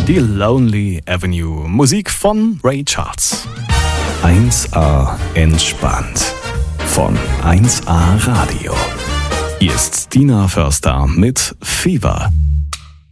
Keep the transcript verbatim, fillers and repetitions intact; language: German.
Die Lonely Avenue, Musik von Ray Charles. eins A entspannt von eins A Radio. Hier ist Stina Förster mit Fever.